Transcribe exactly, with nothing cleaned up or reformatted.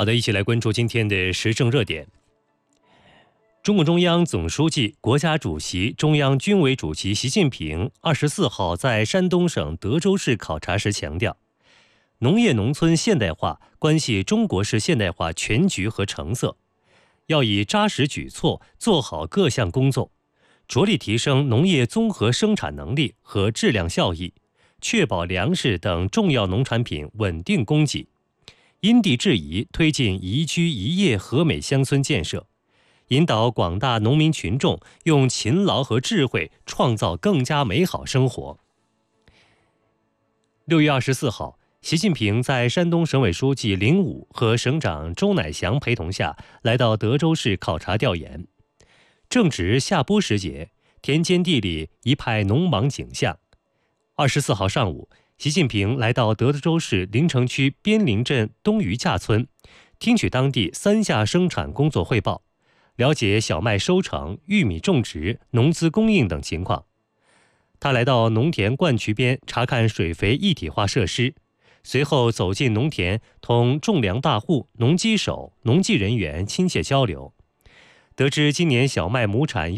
好的，一起来关注今天的时政热点。中共中央总书记、国家主席、中央军委主席习近平二十四号在山东省德州市考察时强调，农业农村现代化关系中国式现代化全局和成色，要以扎实举措做好各项工作，着力提升农业综合生产能力和质量效益，确保粮食等重要农产品稳定供给，因地制宜推进宜居宜业和美乡村建设，引导广大农民群众用勤劳和智慧创造更加美好生活。六月二十四号，习近平在山东省委书记林武和省长周乃祥陪同下来到德州市考察调研。正值夏播时节，田间地里一派农忙景象。二十四号上午，习近平来到德州市临城区边陵镇东余架村，听取当地三下生产工作汇报，了解小麦收成、玉米种植、农资供应等情况。他来到农田灌渠边查看水肥一体化设施，随后走进农田，同种粮大户、农机手、农技人员亲切交流，得知今年小麦亩产